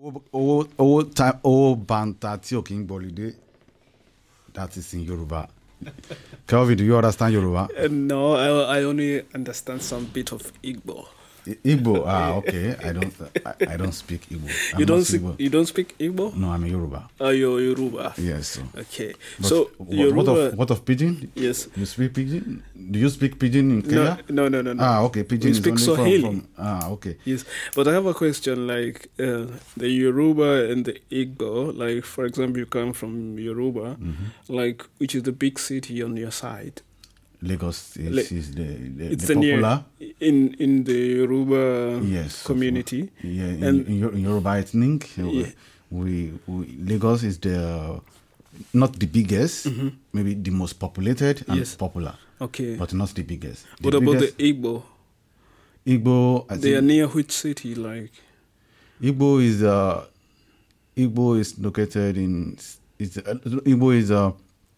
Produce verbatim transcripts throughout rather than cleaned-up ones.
Old, old time, old banter tí ò kí ń gbọ́lidé. That is in Yoruba. Kelvin, do you understand Yoruba? Uh, no, I, I only understand some bit of Igbo. I- Igbo, ah, okay. I don't, I, I don't speak Igbo. I'm You don't not speak, Igbo. you don't speak Igbo? No, I'm a Yoruba. Oh, you're Yoruba. Yes. So. Okay. But so what, Yoruba. what of what of pidgin? Yes. You speak pidgin? Do you speak pidgin in Kenya? No, no, no, no. Ah, okay. Pidgin We is speak only Swahili. from, from. Ah, okay. Yes, but I have a question. Like uh, the Yoruba and the Igbo. Like for example, you come from Yoruba. Mm-hmm. Like which is the big city on your side? Lagos is, Le- is the, the, It's the the near popular. in in the Yoruba Yes, community. Of, yeah, in, And- in, Yor- in Yoruba ethnic, Yeah. we, we Lagos is the not the biggest, Mm-hmm. maybe the most populated and Yes. popular, Okay. but not the biggest. The What about biggest, the Igbo? Igbo? I They are think near which city? Like Igbo is uh, Igbo is located in it's uh, Igbo is uh,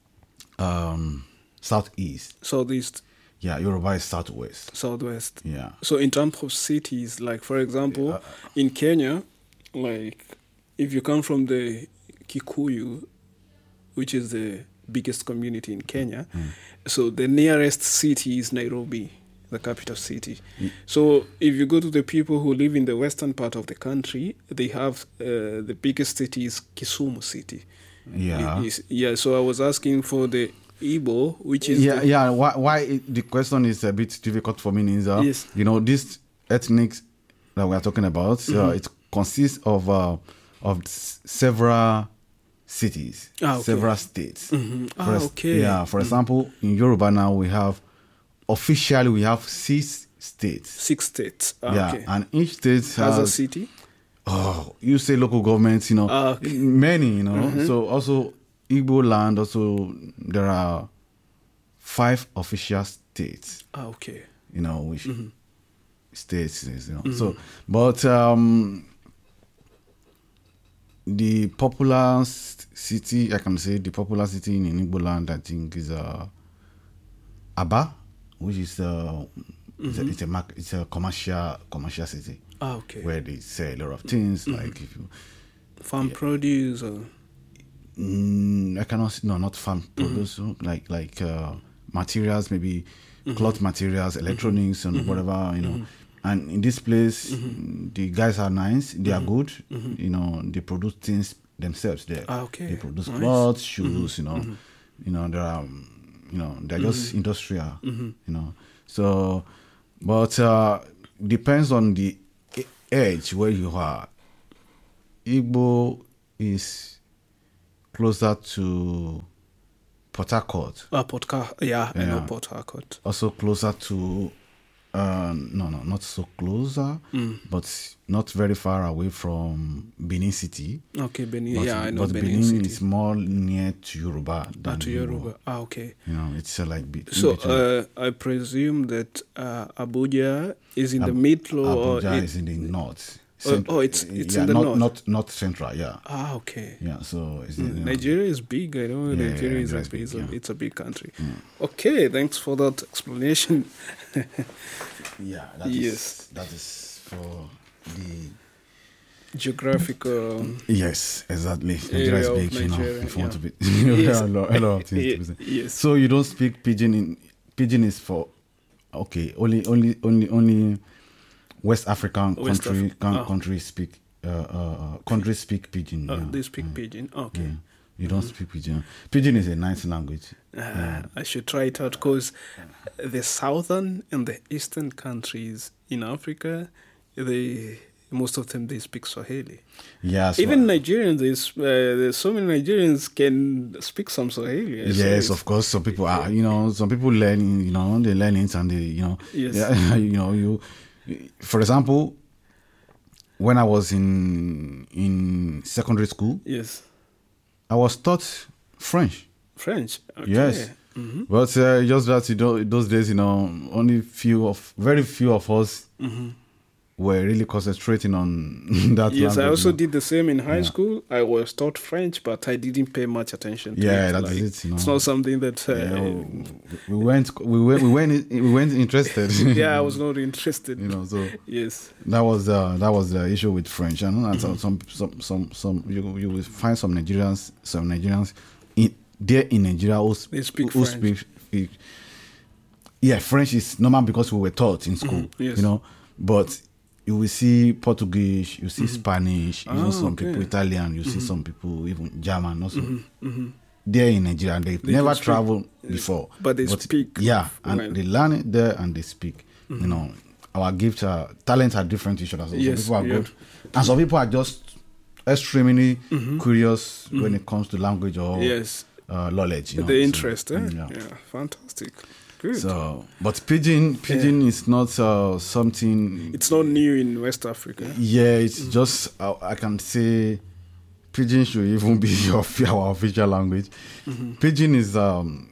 um southeast. southeast, Yeah, Yoruba is southwest. southwest. Yeah. So in terms of cities, like for example, Uh, in Kenya, like if you come from the Kikuyu, which is the biggest community in Kenya, so the nearest city is Nairobi, the capital city. So if you go to the people who live in the western part of the country, they have uh, the biggest city is Kisumu city. Yeah. It is- yeah. So I was asking for the Igbo, which is yeah, the, yeah. Why, why it, the question is a bit difficult for me is, uh, Yes. you know, this ethnic that we are talking about, uh, it consists of uh, of s- several cities, Ah, okay. several states. Mhm. For Ah, ex- okay. Yeah, for example, in Yoruba now we have, officially we have six states. six states. Ah, yeah, okay. and each state Has a has, city. oh, you say local governments, you know, Ah, okay. many, you know. So also Igbo land, also there are five official states, Ah, okay. you know, which states is, you know. So, but um, the popular s- city, I can say the popular city in Igbo land, I think is uh, Aba, which is uh, it's, a, it's a mark, it's a commercial commercial city Ah, okay. where they sell a lot of things. Like if you, Farm produce. Or, mm, I cannot no not farm produce like like uh, materials, maybe cloth materials, electronics, and whatever, you know. And in this place, the guys are nice. They are good. You know, they produce things themselves there. Ah, okay. They produce Nice. clothes, shoes. You know, you know there are, um, you know, they're just industrial. You know, so, but uh, depends on the e- edge where you are. Igbo is closer to Port Harcourt, ah, Port Car- yeah, I know Yeah. Port Harcourt. also closer to uh, no no not so closer, but not very far away from Benin City. Okay, Benin. But, yeah, I know but Benin, Benin City. is more near to Yoruba than Ah, to Igbo. Yoruba. Ah, okay. You know, it's uh, like be- in So between. uh, I presume that uh, Abuja is in the middle, or Abuja it- is in the north. Oh, oh, it's- it's yeah, in the not, north. Not not central. Yeah, ah, okay. yeah. So it's in, Nigeria is big. I know Yeah, Nigeria yeah, is, a, Nigeria is big, is a, yeah. it's a big country. Okay, thanks for that explanation. yeah. That is Yes. that is for the. Geographical. Yes, exactly. Nigeria is Area of big, you know. Nigeria, If you want to yeah. be, you know, Yes. a, lot, a lot of things to be said. Yes. So you don't speak pidgin in pidgin is for okay. Only only only only West African West country Afri- can, ah. country speak uh, uh uh, country speak pidgin. Uh, yeah. They speak pidgin. Okay. Yeah. You don't speak pidgin. Pidgin is a nice language. Uh, I should try it out because the southern and the eastern countries in Africa, they most of them they speak Swahili. Yeah. so- Even Nigerians, there's, uh, there's so many Nigerians can speak some Swahili. I say Yes, it's- of course. Some people are, you know, some people learn, you know, they learn it and they, you know, Yes. yeah, you know, you, for example, when I was in in secondary school, Yes. I was taught French. French. Okay. Yes, Mm-hmm. but uh, just that you know, those days, you know, only few of very few of us were really concentrating on that Yes, language. I also you know. did the same in high Yeah. school. I was taught French, but I didn't pay much attention to Yeah, it. that like, is it, you know. It's not something that. Uh, Yeah, we went, we went, we went, we went interested. yeah, I was not interested. You know, so Yes. that was uh, that was the issue with French, and, and Mm-hmm. so some some some some you you will find some Nigerians, some Nigerians in there in Nigeria who, sp- They speak who French. speak, speak. Yeah, French is normal because we were taught in school. Mhm, yes. You know, but you will see Portuguese, you see Spanish, you Ah, know some okay. people Italian, you see some people even German also. Mm-hmm. There in Nigeria, and they, They never can speak, traveled before, but they speak Yeah, and well. they learn it there and they speak. You know, our gifts are talents are different to each other. So Yes, some people are yeah. good, and some people are just extremely Mm-hmm. curious when it comes to language or Yes. uh, knowledge. You know, The so, interest, eh? yeah. Yeah. Fantastic. Good. So, but pidgin, pidgin is not uh, something. It's not new in West Africa. Yeah, it's just uh, I can say, pidgin should even be your, our official language. Pidgin is um,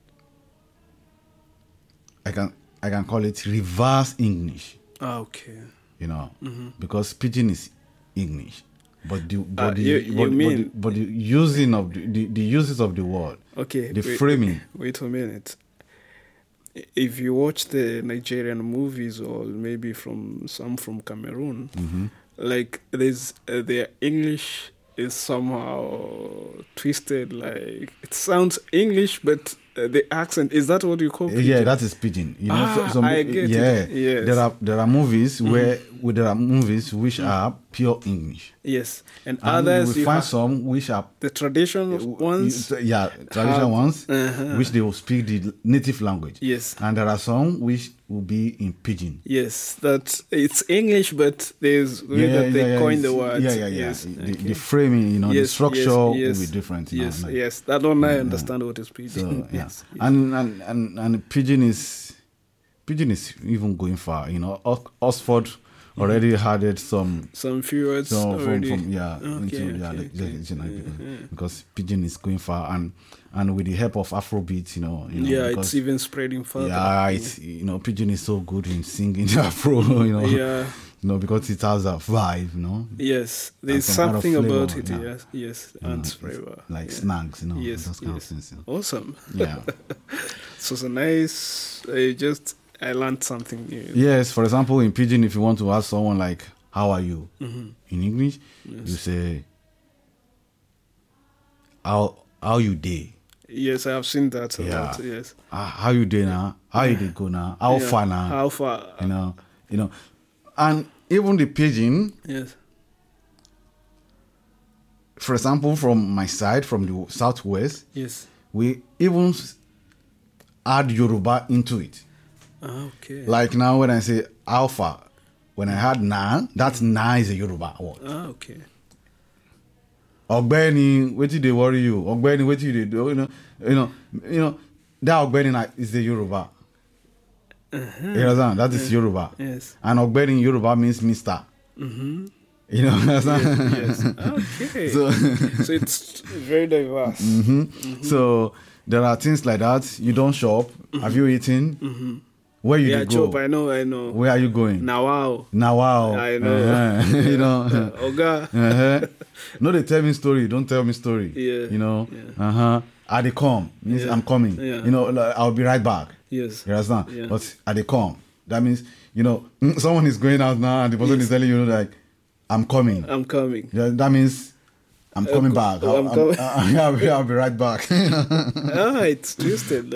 I can I can call it reverse English. Ah, okay. You know, because pidgin is English, but the but Ah, the, you- you but, but mean- the but the using of the, the, the uses of the word, Okay. the wait- framing. Wait a minute. If you watch the Nigerian movies or maybe from some from Cameroon, Mm-hmm. like there's uh, their English is somehow twisted. Like it sounds English, but uh, the accent is that what you call? Yeah, pidgin? that is pidgin. You know, Ah, so- some- I get it. yeah, Yes. there are there are movies where, where there are movies which are pure English, Yes, and, and others we you find have some which are the traditional ones. yeah, traditional have- ones, Uh-huh. which they will speak the native language. Yes. And there are some which will be in pidgin. Yes, that it's English, but there's the way that they coin the it's- words. Yeah, yeah, yeah. Yes, The, okay. the framing, you know, the Yes, structure yes, yes. will be different. You know, Yes, like- yes, that one I understand what is pidgin. So, yeah. yes, yes. And, and and and pidgin is pidgin is even going far. You know, Ox- Oxford already added some Some few words So from, already. from yeah Okay, into yeah, okay, like, okay. like, you know, because, because pidgin is going far and and with the help of Afrobeat, you know, you know yeah, because, it's even spreading further. yeah, it's you know pidgin is so good in singing Afro, you know, Yeah. you know because it has a vibe, you know, Yes, there's some kind of something flavor, about it. yeah. Yes, yes, you know, and it's flavor. like yeah. snags, you know, Yes, those kind yes. of things. You know. Awesome. Yeah. So it's a nice. I just I learned something new. Yes, for example, in pidgin, if you want to ask someone like, "How are you?" Mm-hmm. in English, you say, "How how you day?" Yes, I have seen that a Yeah. lot. Yes. Ah, how you doing now? How you dey go now? How Yeah. far now? How far? You know, you know, and even the pidgin, Yes. for example, from my side, from the southwest, Yes. we even s- add Yoruba into it. Ah, okay. Like now, when I say alpha, when I had na, that na is a Yoruba word. Ah, okay. Ogbeni, what did they worry you? Ogbeni, what did they do? You know, you know, you know, that Ogbeni na- is the Yoruba. Uh-huh. You understand? That is Yoruba. Yes. And Ogbeni in Yoruba means Mister. Mm-hmm. You know, understand? Yes. Okay. So, So it's very diverse. mhm. So there are things like that. You don't shop. Have you eaten? Mm-hmm. Where you Yeah, dey go? chop. I know. I know. Where are you going? Now, wow. Now, wow. I know. Uh-huh. you know. Oga. uh-huh. No, they tell me story. Don't tell me story. Yeah. You know. Yeah. Uh huh. I dey come means Yeah. I'm coming. Yeah. You know, like, I'll be right back. Yes. You understand? Yeah. But I dey come. That means you know someone is going out now and the person Yes. is telling you like I'm coming. I'm coming. Yeah, that means I'm coming co- back. I'm I'll, coming. I'll, I'll, be, I'll be right back. Ah, it's twisted.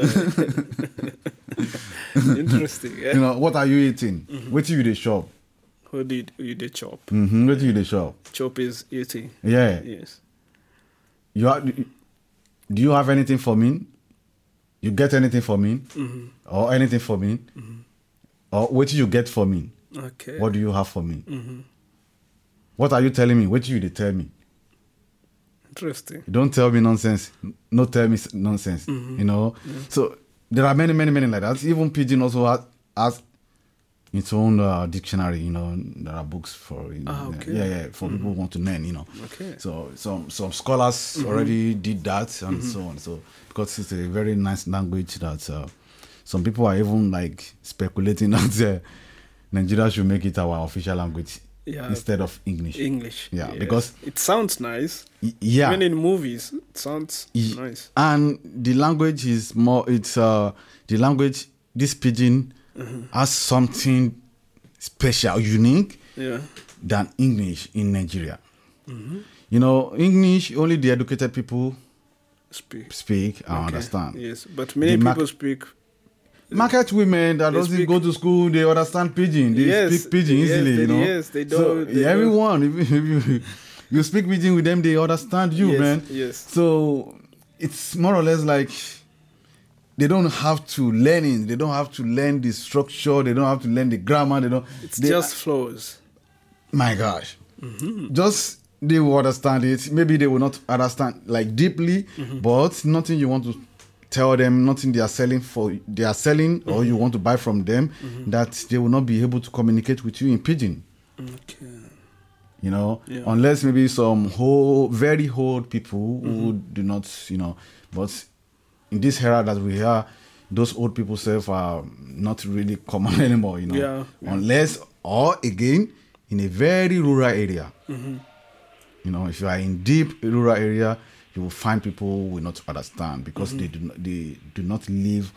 Interesting. you Yeah. know, what are you eating? Mm-hmm. What you dey shop? Who did you did chop? Mm-hmm. What you dey shop? Chop is eating. Yeah. Yes. You are, do you have anything for me? You get anything for me? Mm-hmm. Or anything for me? Mm-hmm. Or what do you get for me? Okay. What do you have for me? Mm-hmm. What are you telling me? What do you dey tell me? Interesting. You don't tell me nonsense. No tell me s- nonsense. Mm-hmm. You know. So there are many, many, many like that. Even pidgin also has, has its own uh, dictionary. You know, there are books for. You know, Ah, okay. Yeah, yeah, for people who want to learn. You know. Okay. So some some scholars already did that and so on. So because it's a very nice language that uh, some people are even like speculating out there. Nigeria should make it our official language Yeah. instead of English. English. Yeah, yes. because- it sounds nice. Y- yeah. Even in movies, it sounds Y- nice. And the language is more, it's uh, the language, this pidgin Mm-hmm. has something special, unique Yeah. than English in Nigeria. Mm-hmm. You know, English, only the educated people Speak. speak and Okay. understand. Yes, but many The mark- people speak. Market women that They doesn't speak- go to school, they understand pidgin. They Yes, speak pidgin yes, easily, they- you know. yes, they So don't- they everyone, if you, you speak pidgin with them, they understand you, Yes, man. yes. So it's more or less like they don't have to learn it. They don't have to learn the structure. They don't have to learn the grammar. They don't. It's they, just flows. my gosh, just they will understand it. Maybe they will not understand like deeply, but nothing you want to tell them, nothing they are selling for, they are selling or you want to buy from them, that they will not be able to communicate with you in pidgin. Okay. You know, Yeah. unless maybe some whole, very old people who do not, you know, but in this era that we are, those old people self are not really common anymore, you know, Yeah, yeah. unless, or again, in a very rural area. You know, if you are in deep rural area, you will find people who will not understand because they do not, they do not live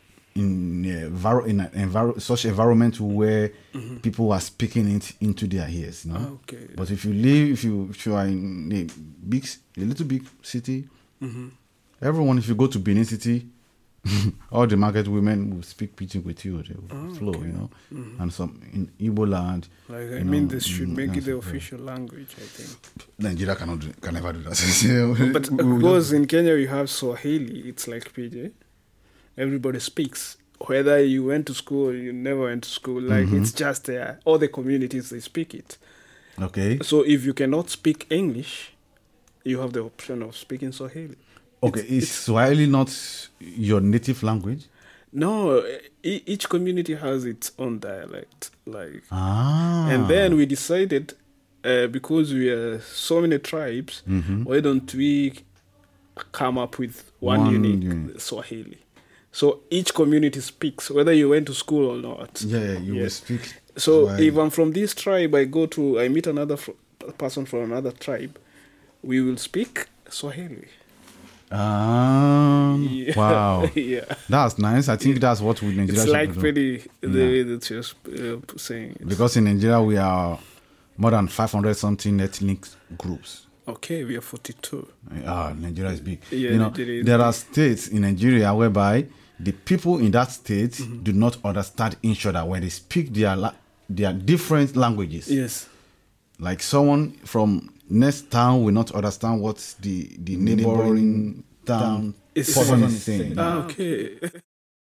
in a, enviro- in an enviro- such environment where people are speaking it into their ears. You know? Okay. But if you live, if you if you are in a big, s- a little big city, everyone, if you go to Benin City, all the market women will speak pidgin with you. They will flow, you know. And some in Igbo land. Like I you mean, know, they should mm, make it the that's- official language. I think. Nigeria cannot do, can never do that. But We will because in Kenya you have Swahili, it's like P J. Everybody speaks. Whether you went to school or you never went to school, like it's just there. All the communities they speak it. just- okay. So if you cannot speak English, you have the option of speaking Swahili. Okay. Is Swahili not your native language? No, e- each community has its own dialect. Like, Ah. and then we decided uh, because we are so many tribes, why don't we come up with one, One unique unique. Swahili? So each community speaks, whether you went to school or not. Yeah, yeah, you will Yes. speak. So Swahili. if I'm from this tribe, I go to, I meet another fr- person from another tribe, we will speak Swahili. Um, Yeah. Wow. Yeah. That's nice. I think that's what we Nigeria It's should like do. pretty the way that you're uh, saying it. Because in Nigeria we are more than five hundred something ethnic groups. Okay, we are forty-two. Ah, Nigeria is big. Yeah, you know, Nigeria is there big. are states in Nigeria whereby the people in that state do not understand each other when they speak their la- their different languages. Yes. Like someone from next town will not understand what the the neighboring town It's person saying. is saying. Ah, okay.